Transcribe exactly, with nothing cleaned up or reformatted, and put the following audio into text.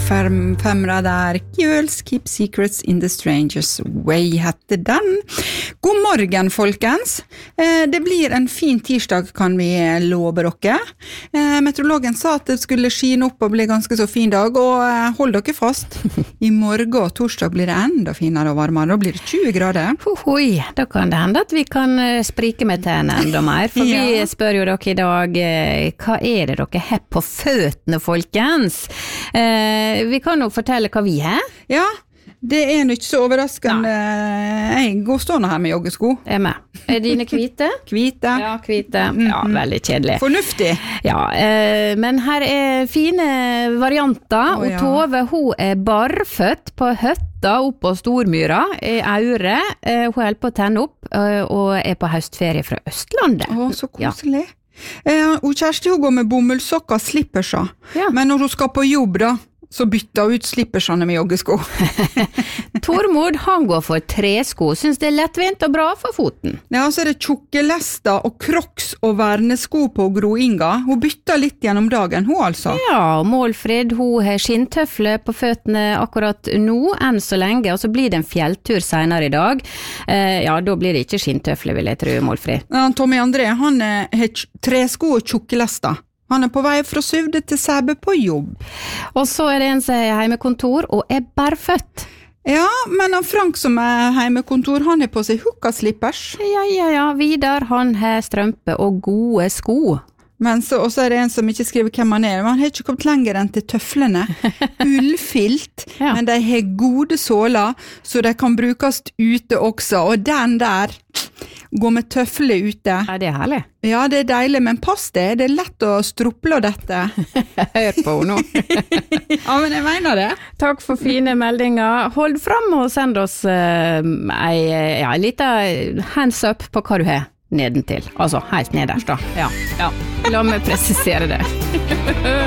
femra der. Girls Keep Secrets in the Strangers Way hette den. God morgen, folkens. Det blir en fin tirsdag, kan vi love dere. Meteorologen sa at det skulle skine opp og bli ganske så fin dag, og hold dere fast. I morgen og torsdag blir det enda finere og varmere. Da blir det tjue grader. Hoi, da kan det hende at vi kan sprike med tennene enda mer, for ja. Vi spør jo dere i dag, hva er det dere har på føttene, folkens? Eh, vi kan jo fortelle hva vi har. Ja, det er jo ikke så overraskende. Nei. Jeg går stående her med joggesko. Jeg er med. Er dine hvite? Hvite. Ja, hvite. Ja, veldig kjedelig. Fornuftig. Ja, eh, men her er fine varianter. Oh, ja. Og Tove, hun er barfødt på høtta opp på Stormyra i Aure. Eh, hun holder på å tenne opp eh, og er på høstferie fra Østlandet. Å, så koselig. Ja. Eh, og Kjersti, hun går med bomullssokker og slipperser. Ja. Men når hun skal på jobb da, så bytter hun ut slippersene med joggesko. Tormod, han går for tresko, synes det er lettvint og bra for foten. Ja, så er det tjukkelester og crocs og vernesko på Gro Inga. Hun bytter litt gjennom dagen, hun altså. Ja, Målfrid, hun har skinntøfler på føttene akkurat nå, enn så lenge, og så blir det en fjelltur senere i dag. Eh, ja, da blir det ikke skinntøfler, vil jeg tro, Målfrid. Ja, Tommy André, han har tresko og tjukkelester. Han er på vei fra Syvde til Sæbø på jobb. Og så er det en som er hjemmekontor og er barføtt. Ja, men han Frank som er hjemmekontor, han er på seg hukka slippers. Ja, ja, ja, Vidar, han har strømpe og gode sko. Men så også er det en som ikke skriver hvem han er, men han har ikke kommet lenger enn til tøflene. Ullfilt, ja. Men de har gode såler, så de kan brukes ute også, og den der går med tøfler ute. Ja, det er herlig. Ja, det er deilig, men pass det, det er lett å struple og dette. Hør på henne nå. Ja, men jeg mener det. Takk for fine meldinger. Hold frem og send oss uh, ei, ja, en liten hands up på hva du har nedentil. Altså, helt nederst da. Ja, ja. La meg presisere det.